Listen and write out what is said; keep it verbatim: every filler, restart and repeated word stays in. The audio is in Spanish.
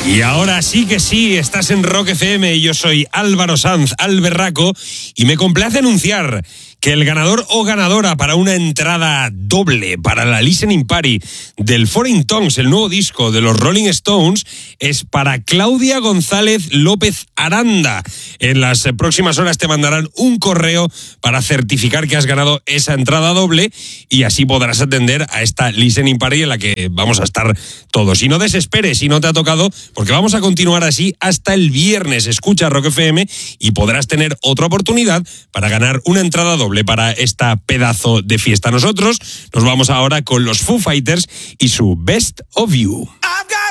Y ahora sí que sí, estás en Rock F M y yo soy Álvaro Sanz, Alberraco, y me complace anunciar que el ganador o ganadora para una entrada doble para la Listening Party del Foreign Tongues, el nuevo disco de los Rolling Stones, es para Claudia González López Aranda. En las próximas horas te mandarán un correo para certificar que has ganado esa entrada doble y así podrás atender a esta Listening Party en la que vamos a estar todos. Y no desesperes si no te ha tocado, porque vamos a continuar así hasta el viernes. Escucha Rock F M y podrás tener otra oportunidad para ganar una entrada doble para esta pedazo de fiesta. Nosotros nos vamos ahora con los Foo Fighters y su Best of You.